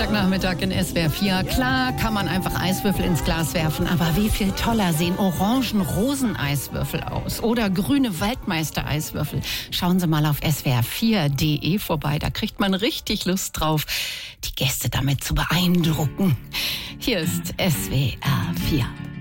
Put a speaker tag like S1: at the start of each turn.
S1: Freitagnachmittag in SWR 4. Klar kann man einfach Eiswürfel ins Glas werfen, aber wie viel toller sehen Orangen-Rosen-Eiswürfel aus oder grüne Waldmeister-Eiswürfel. Schauen Sie mal auf swr4.de vorbei, da kriegt man richtig Lust drauf, die Gäste damit zu beeindrucken. Hier ist SWR 4.